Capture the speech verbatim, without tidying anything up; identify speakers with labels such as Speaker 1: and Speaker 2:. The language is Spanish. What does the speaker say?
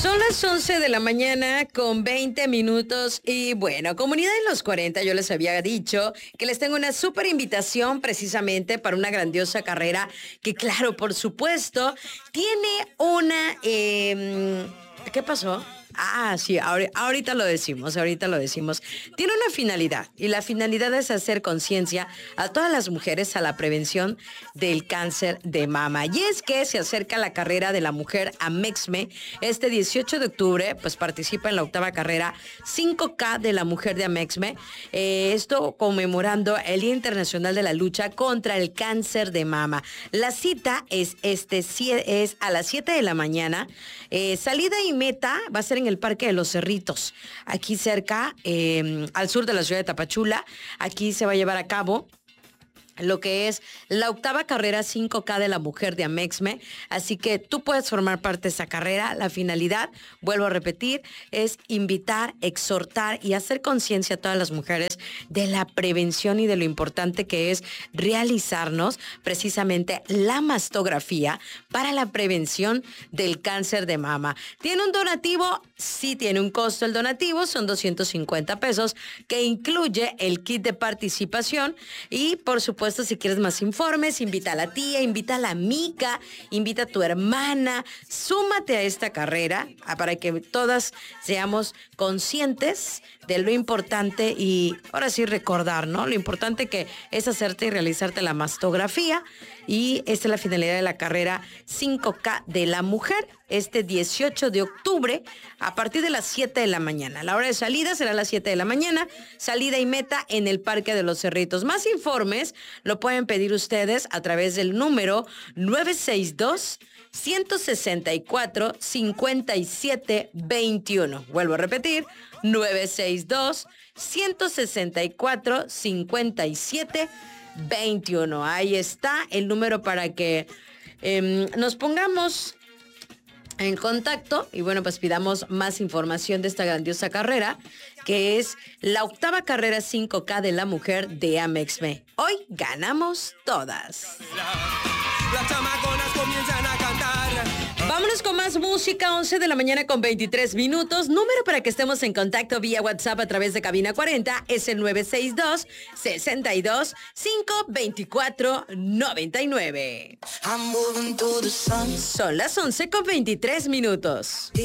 Speaker 1: Son las once de la mañana con veinte minutos y bueno, comunidad de los cuarenta, yo les había dicho que les tengo una súper invitación precisamente para una grandiosa carrera que claro, por supuesto, tiene una... Eh, ¿qué pasó? Ah, sí, ahorita lo decimos, ahorita lo decimos. Tiene una finalidad y la finalidad es hacer conciencia a todas las mujeres a la prevención del cáncer de mama. Y es que se acerca la carrera de la mujer Amexme. Este dieciocho de octubre, pues participa en la octava carrera cinco K de la mujer de Amexme. Eh, esto conmemorando el Día Internacional de la Lucha contra el Cáncer de Mama. La cita es, este, es a las siete de la mañana. Eh, salida y meta va a ser en el Parque de los Cerritos, aquí cerca, eh, al sur de la ciudad de Tapachula. Aquí se va a llevar a cabo lo que es la octava carrera cinco K de la mujer de Amexme. Así que tú puedes formar parte de esa carrera. La finalidad, vuelvo a repetir, es invitar, exhortar y hacer conciencia a todas las mujeres de la prevención y de lo importante que es realizarnos precisamente la mastografía para la prevención del cáncer de mama. ¿Tiene un donativo? Sí, tiene un costo el donativo, son doscientos cincuenta pesos, que incluye el kit de participación y, por supuesto, si quieres más informes, invita a la tía, invita a la amiga, invita a tu hermana, súmate a esta carrera para que todas seamos conscientes de lo importante y ahora sí recordar, ¿no? Lo importante que es hacerte y realizarte la mastografía, y esta es la finalidad de la carrera cinco K de la mujer, este dieciocho de octubre a partir de las siete de la mañana. La hora de salida será a las siete de la mañana, salida y meta en el Parque de los Cerritos. Más informes lo pueden pedir ustedes a través del número nueve seis dos, uno seis cuatro, cinco siete dos uno. Vuelvo a repetir, nueve seis dos, uno seis cuatro, cinco siete dos uno. Ahí está el número para que eh, nos pongamos en contacto y bueno, pues pidamos más información de esta grandiosa carrera, que es la octava carrera cinco K de la mujer de Amexme. Hoy ganamos todas. Las chamaconas comienzan a cantar. Vámonos con más música, once de la mañana con veintitrés minutos. Número para que estemos en contacto vía WhatsApp a través de Cabina cuarenta es el nueve seis dos, seis dos, cinco dos cuatro, nueve nueve. Son las once con veintitrés minutos.